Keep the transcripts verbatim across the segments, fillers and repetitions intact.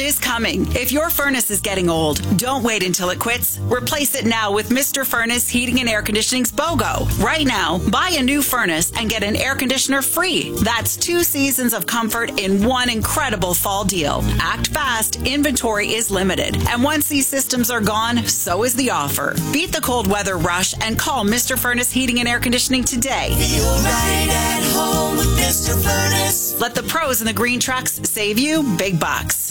is coming. If your furnace is getting old, don't wait until it quits. Replace it now with Mister Furnace Heating and Air Conditioning's BOGO. Right now, buy a new furnace and get an air conditioner free. That's two seasons of comfort in one incredible fall deal. Act fast. Inventory is limited. And once these systems are gone, so is the offer. Beat the cold weather rush and call Mister Furnace Heating and Air Conditioning today. Feel right at home with Mister Furnace. Let the pros in the green trucks save you big bucks.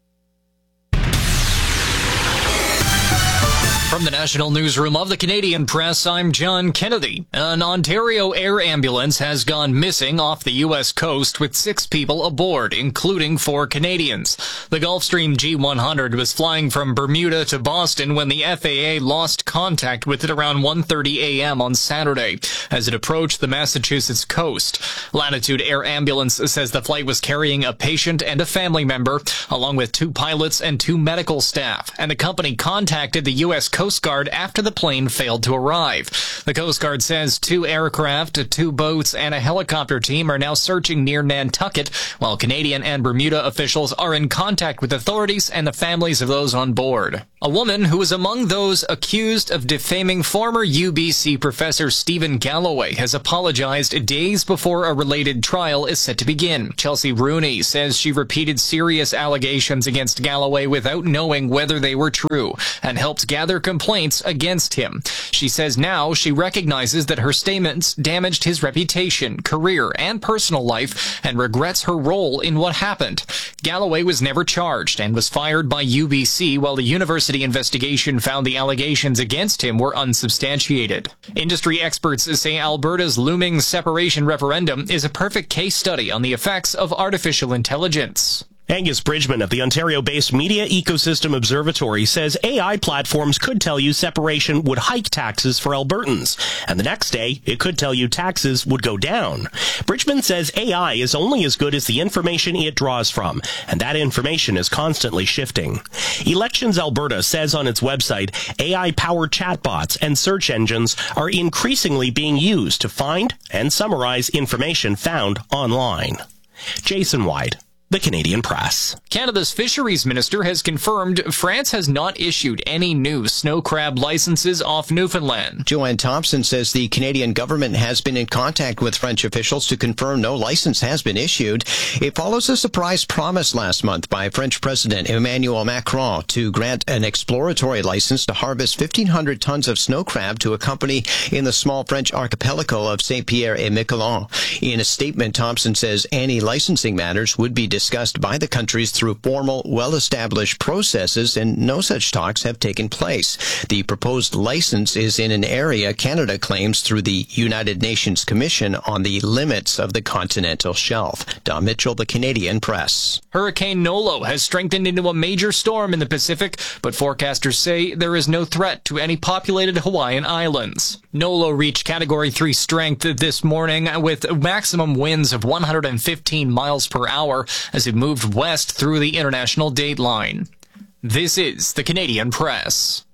From the National Newsroom of the Canadian Press, I'm John Kennedy. An Ontario air ambulance has gone missing off the U S coast with six people aboard, including four Canadians. The Gulfstream G one hundred was flying from Bermuda to Boston when the F A A lost contact with it around one thirty a.m. on Saturday as it approached the Massachusetts coast. Latitude Air Ambulance says the flight was carrying a patient and a family member, along with two pilots and two medical staff, and the company contacted the U S Coast Guard after the plane failed to arrive. The Coast Guard says two aircraft, two boats, and a helicopter team are now searching near Nantucket, while Canadian and Bermuda officials are in contact with authorities and the families of those on board. A woman who was among those accused of defaming former U B C professor Stephen Galloway has apologized days before a related trial is set to begin. Chelsea Rooney says she repeated serious allegations against Galloway without knowing whether they were true and helped gather complaints against him. She says now she recognizes that her statements damaged his reputation, career, and personal life and regrets her role in what happened. Galloway was never charged and was fired by U B C while the university investigation found the allegations against him were unsubstantiated. Industry experts say Alberta's looming separation referendum is a perfect case study on the effects of artificial intelligence. Angus Bridgman of the Ontario-based Media Ecosystem Observatory says A I platforms could tell you separation would hike taxes for Albertans, and the next day it could tell you taxes would go down. Bridgman says A I is only as good as the information it draws from, and that information is constantly shifting. Elections Alberta says on its website, A I-powered chatbots and search engines are increasingly being used to find and summarize information found online. Jason White, The Canadian Press. Canada's Fisheries Minister has confirmed France has not issued any new snow crab licenses off Newfoundland. Joanne Thompson says the Canadian government has been in contact with French officials to confirm no license has been issued. It follows a surprise promise last month by French President Emmanuel Macron to grant an exploratory license to harvest fifteen hundred tons of snow crab to a company in the small French archipelago of Saint-Pierre et Miquelon. In a statement, Thompson says any licensing matters would be discussed by the countries through formal, well-established processes, and no such talks have taken place. The proposed license is in an area Canada claims through the United Nations Commission on the Limits of the Continental Shelf. Don Mitchell, The Canadian Press. Hurricane Nolo has strengthened into a major storm in the Pacific, but forecasters say there is no threat to any populated Hawaiian islands. Nolo reached Category three strength this morning with maximum winds of one hundred fifteen miles per hour as it moved west through the international date line. This is the Canadian Press.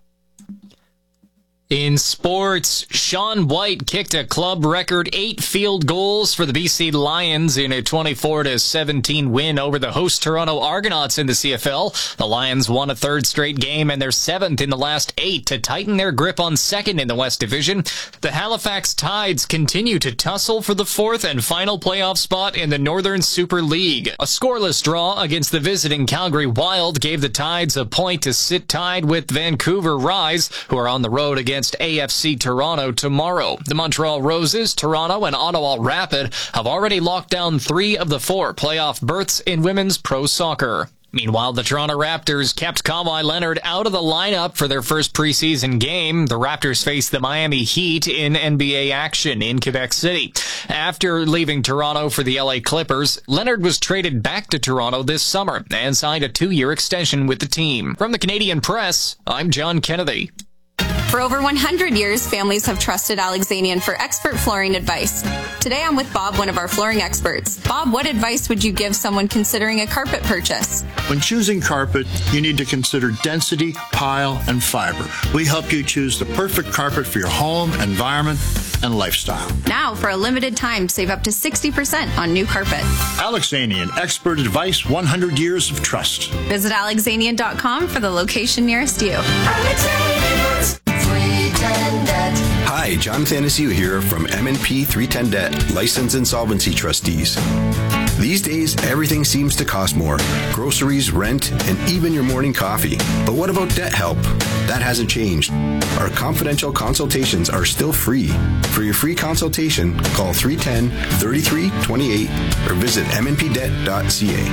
In sports, Sean White kicked a club record eight field goals for the B C Lions in a twenty-four to seventeen win over the host Toronto Argonauts in the C F L. The Lions won a third straight game and their seventh in the last eight to tighten their grip on second in the West Division. The Halifax Tides continue to tussle for the fourth and final playoff spot in the Northern Super League. A scoreless draw against the visiting Calgary Wild gave the Tides a point to sit tied with Vancouver Rise, who are on the road against A F C Toronto tomorrow. The Montreal Roses, Toronto, and Ottawa Rapid have already locked down three of the four playoff berths in women's pro soccer. Meanwhile, the Toronto Raptors kept Kawhi Leonard out of the lineup for their first preseason game. The Raptors face the Miami Heat in N B A action in Quebec City. After leaving Toronto for the L A Clippers, Leonard was traded back to Toronto this summer and signed a two-year extension with the team. From the Canadian Press, I'm John Kennedy. For over one hundred years, families have trusted Alexanian for expert flooring advice. Today I'm with Bob, one of our flooring experts. Bob, what advice would you give someone considering a carpet purchase? When choosing carpet, you need to consider density, pile, and fiber. We help you choose the perfect carpet for your home, environment, and lifestyle. Now, for a limited time, save up to sixty percent on new carpet. Alexanian Expert Advice, one hundred years of trust. Visit alexanian dot com for the location nearest you. Alexanian's three ten debt. Hi, John Thanasiu here from M and P three ten Debt, Licensed Insolvency Trustees. These days, everything seems to cost more. Groceries, rent, and even your morning coffee. But what about debt help? That hasn't changed. Our confidential consultations are still free. For your free consultation, call three one zero, three three two eight or visit m n p debt dot c a.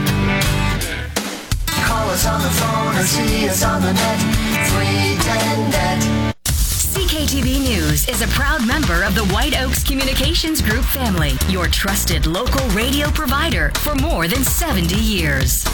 Call us on the phone or see us on the net. three ten debt. C K T V News is a proud member of the White Oaks Communications Group family, your trusted local radio provider for more than seventy years.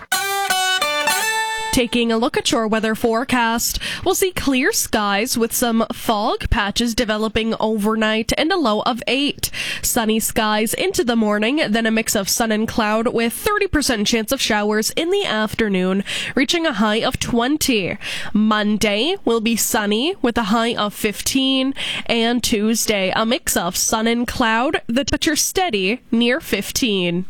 Taking a look at your weather forecast, we'll see clear skies with some fog patches developing overnight and a low of eight. Sunny skies into the morning, then a mix of sun and cloud with thirty percent chance of showers in the afternoon, reaching a high of twenty. Monday will be sunny with a high of fifteen, and Tuesday a mix of sun and cloud, the temperature steady near fifteen.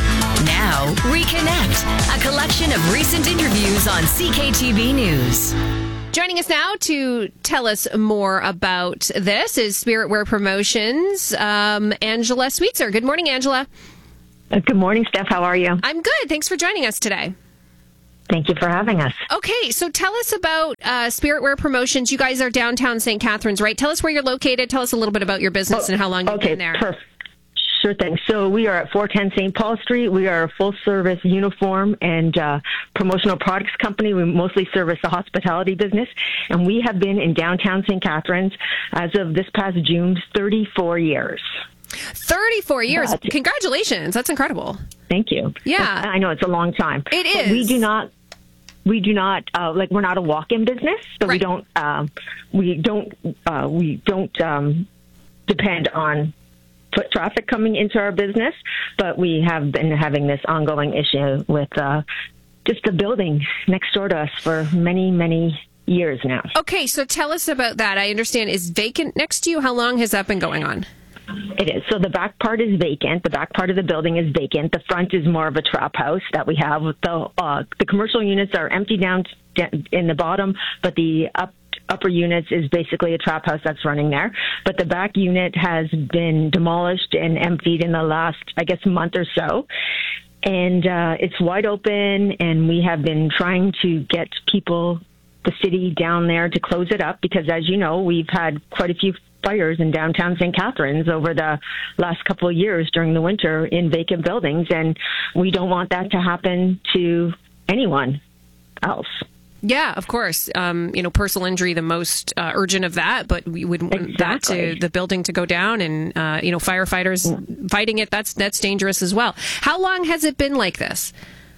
Now, Reconnect, a collection of recent interviews on C K T V News. Joining us now to tell us more about this is Spirit Wear Promotions, um, Angela Sweetser. Good morning, Angela. Good morning, Steph. How are you? I'm good. Thanks for joining us today. Thank you for having us. Okay, so tell us about uh, Spirit Wear Promotions. You guys are downtown Saint Catharines, right? Tell us where you're located. Tell us a little bit about your business oh, and how long you've okay, been there. Perfect. Sure thing. So we are at four ten Saint Paul Street. We are a full-service uniform and uh, promotional products company. We mostly service the hospitality business, and we have been in downtown Saint Catharines as of this past June, thirty-four years. thirty-four years. But, congratulations. That's incredible. Thank you. Yeah. I know it's a long time. It is. But we do not We do not uh, like. We're not a walk-in business, so right. we don't. Um, we don't. Uh, we don't um, depend on foot traffic coming into our business, but we have been having this ongoing issue with uh, just the building next door to us for many, many years now. Okay, so tell us about that. I understand is vacant next to you. How long has that been going on? It is. So the back part is vacant. The back part of the building is vacant. The front is more of a trap house that we have. The uh, the commercial units are empty down in the bottom, but the up upper units is basically a trap house that's running there. But the back unit has been demolished and emptied in the last, I guess, month or so. And uh, it's wide open, and we have been trying to get people, the city down there, to close it up because, as you know, we've had quite a few fires in downtown Saint Catharines over the last couple of years during the winter in vacant buildings, and we don't want that to happen to anyone else. Yeah, of course. Um, you know, personal injury, the most uh, urgent of that, but we wouldn't want exactly. that to the building to go down and, uh, you know, firefighters mm. fighting it. That's, that's dangerous as well. How long has it been like this?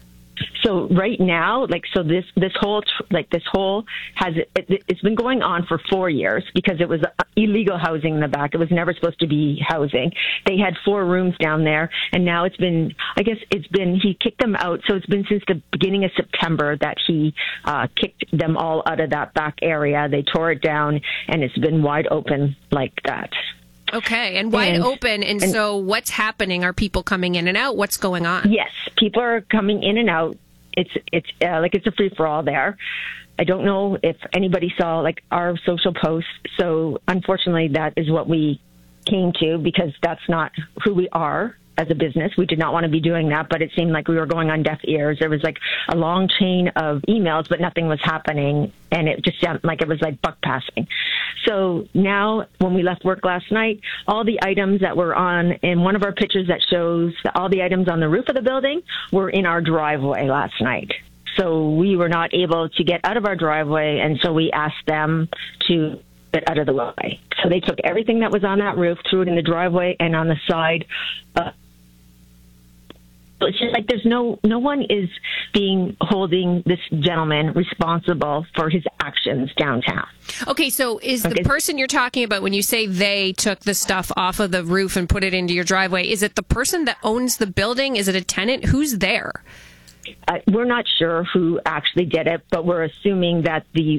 So right now, like, so this, this whole, like this whole has, it, it's been going on for four years because it was illegal housing in the back. It was never supposed to be housing. They had four rooms down there, and now it's been, I guess it's been, he kicked them out. So it's been since the beginning of September that he uh, kicked them all out of that back area. They tore it down, and it's been wide open like that. Okay, and wide and, open, and, and so what's happening? Are people coming in and out? What's going on? Yes, people are coming in and out. It's it's uh, like it's a free for all there. I don't know if anybody saw like our social posts. So unfortunately, that is what we came to because that's not who we are as a business. We did not want to be doing that, but it seemed like we were going on deaf ears. There was like a long chain of emails, but nothing was happening, and it just sounded like it was like buck passing. So now, when we left work last night, all the items that were on in one of our pictures that shows that all the items on the roof of the building were in our driveway last night. So we were not able to get out of our driveway, and so we asked them to get out of the way. So they took everything that was on that roof, threw it in the driveway and on the side. Uh, it's just like there's no no one is being holding this gentleman responsible for his actions downtown. Okay, so is okay. the person you're talking about when you say they took the stuff off of the roof and put it into your driveway, is it the person that owns the building? Is it a tenant? Who's there? Uh, we're not sure who actually did it, but we're assuming that the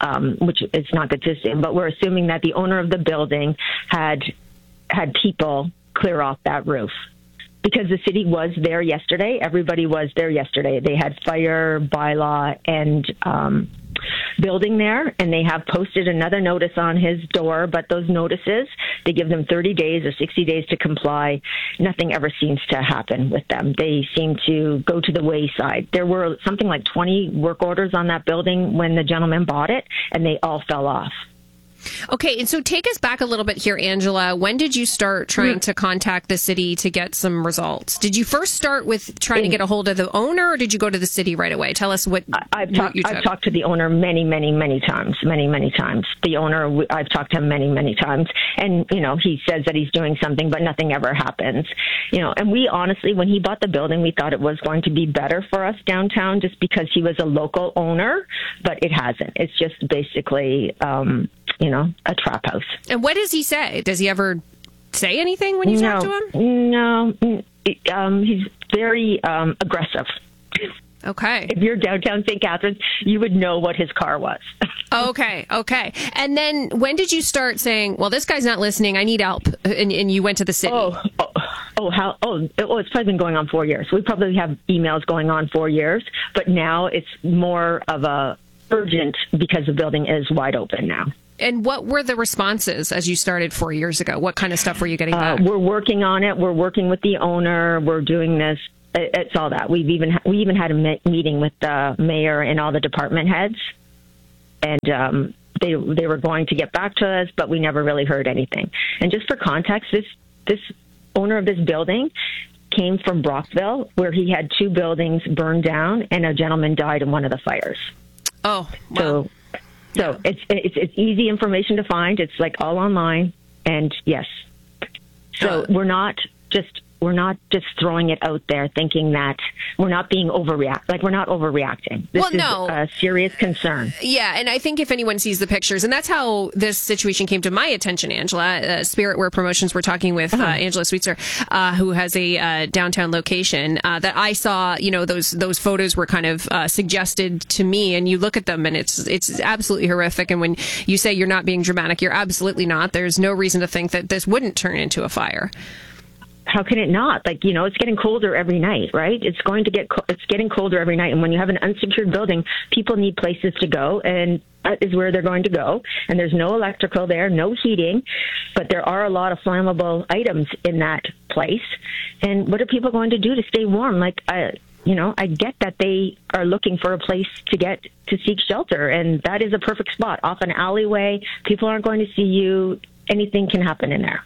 um, which is not good to assume, but we're assuming that the owner of the building had had people clear off that roof. Because the city was there yesterday. Everybody was there yesterday. They had fire, bylaw, and um, building there, and they have posted another notice on his door. But those notices, they give them thirty days or sixty days to comply. Nothing ever seems to happen with them. They seem to go to the wayside. There were something like twenty work orders on that building when the gentleman bought it, and they all fell off. Okay, and so take us back a little bit here, Angela. When did you start trying to contact the city to get some results? Did you first start with trying to get a hold of the owner, or did you go to the city right away? Tell us what I've talked. I've talked to the owner many, many, many times, many, many times. The owner, I've talked to him many, many times, and you know, he says that he's doing something, but nothing ever happens. You know, and we honestly, when he bought the building, we thought it was going to be better for us downtown, just because he was a local owner, but it hasn't. It's just basically. Um, you know, a trap house. And what does he say? Does he ever say anything when you no, talk to him? No, um, he's very um, aggressive. Okay. If you're downtown Saint Catharines, you would know what his car was. okay, okay. And then when did you start saying, well, this guy's not listening, I need help, and, and you went to the city? Oh, oh, oh, how, oh, oh, it's probably been going on four years. We probably have emails going on four years, but now it's more of a urgent because the building is wide open now. And what were the responses as you started four years ago? What kind of stuff were you getting back? Uh, we're working on it. We're working with the owner. We're doing this. It's all that. We've even we even had a meeting with the mayor and all the department heads, and um, they they were going to get back to us, but we never really heard anything. And just for context, this this owner of this building came from Brockville, where he had two buildings burned down, and a gentleman died in one of the fires. Oh, wow. So, so it's it's it's easy information to find. It's like all online, and yes. So we're not just we're not just throwing it out there thinking that we're not being overreact. Like we're not overreacting. This well, is no. a serious concern. Yeah, and I think if anyone sees the pictures, and that's how this situation came to my attention, Angela. Uh, Spirit Wear Promotions, we're talking with uh, Angela Sweetser, uh, who has a uh, downtown location. Uh, that I saw, you know, those those photos were kind of uh, suggested to me, and you look at them, and it's it's absolutely horrific. And when you say you're not being dramatic, you're absolutely not. There's no reason to think that this wouldn't turn into a fire. How can it not? Like, you know, it's getting colder every night, right? It's going to get, it's getting colder every night. And when you have an unsecured building, people need places to go, and that is where they're going to go. And there's no electrical there, no heating, but there are a lot of flammable items in that place. And what are people going to do to stay warm? Like, I, you know, I get that they are looking for a place to get to seek shelter, and that is a perfect spot off an alleyway. People aren't going to see you. Anything can happen in there.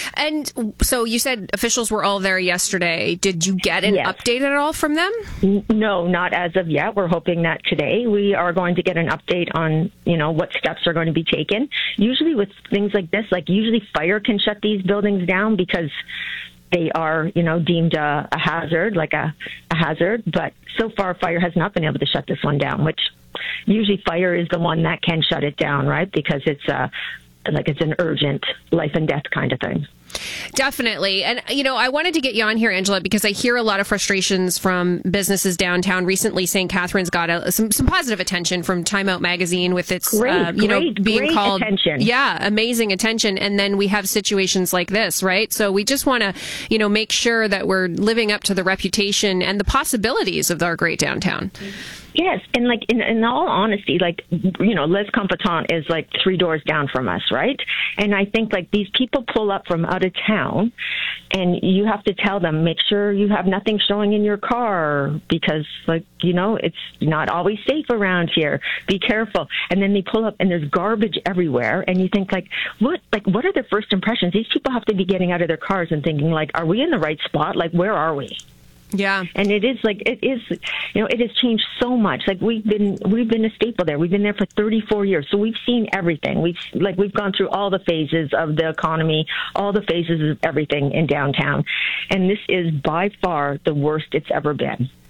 And so you said officials were all there yesterday. Did you get an yes. update at all from them? No, not as of yet. We're hoping that today we are going to get an update on, you know, what steps are going to be taken. Usually with things like this, like usually fire can shut these buildings down because they are, you know, deemed a, a hazard, like a, a hazard. But so far, fire has not been able to shut this one down, which usually fire is the one that can shut it down, right? Because it's a like it's an urgent life and death kind of thing. Definitely. And, you know, I wanted to get you on here, Angela, because I hear a lot of frustrations from businesses downtown. Recently, Saint Catharines got a, some, some positive attention from Time Out Magazine with its, great, uh, you great, know, being great called, attention. yeah, amazing attention. And then we have situations like this, right? So we just want to, you know, make sure that we're living up to the reputation and the possibilities of our great downtown. Yes, and like in, in all honesty, like, you know, Les Competent is like three doors down from us, right? And I think like these people pull up from out of town, and you have to tell them, make sure you have nothing showing in your car because, like, you know, it's not always safe around here. Be careful. And then they pull up, and there's garbage everywhere, and you think like, what? Like, what are their first impressions? These people have to be getting out of their cars and thinking like, are we in the right spot? Like, where are we? Yeah. And it is like, it is, you know, it has changed so much. Like we've been, we've been a staple there. We've been there for thirty-four years. So we've seen everything. We've like, we've gone through all the phases of the economy, all the phases of everything in downtown. And this is by far the worst it's ever been.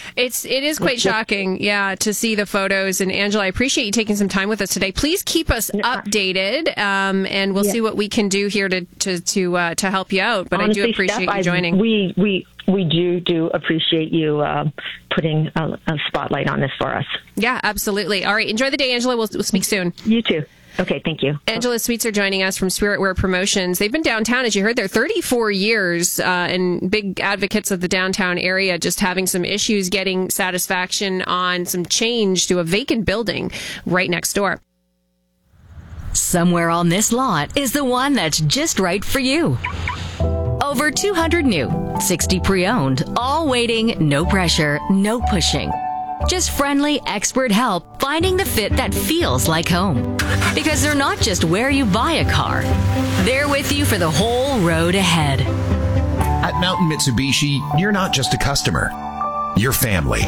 It's it is quite shocking, yeah, to see the photos. And Angela, I appreciate you taking some time with us today. Please keep us updated, um, and we'll yeah. see what we can do here to to to, uh, to help you out. But Honestly, I do appreciate Steph, you joining. I, we we we do do appreciate you uh, putting a, a spotlight on this for us. Yeah, absolutely. All right, enjoy the day, Angela. We'll, we'll speak soon. You too. Okay, thank you. Angela Sweetser joining us from Spirit Wear Promotions. They've been downtown, as you heard, they're thirty-four years uh, and big advocates of the downtown area, just having some issues getting satisfaction on some change to a vacant building right next door. Somewhere on this lot is the one that's just right for you. Over two hundred new, sixty pre-owned, all waiting, no pressure, no pushing. Just friendly, expert help finding the fit that feels like home. Because they're not just where you buy a car. They're with you for the whole road ahead. At Mountain Mitsubishi, you're not just a customer. You're family.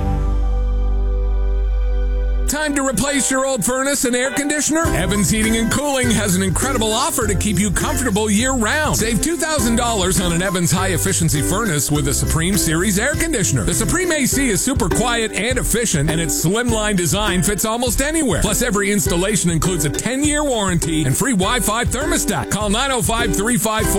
Time to replace your old furnace and air conditioner? Evans Heating and Cooling has an incredible offer to keep you comfortable year-round. Save two thousand dollars on an Evans high-efficiency furnace with a Supreme Series air conditioner. The Supreme A C is super quiet and efficient, and its slimline design fits almost anywhere. Plus, every installation includes a ten-year warranty and free Wi-Fi thermostat. Call nine oh five, three five four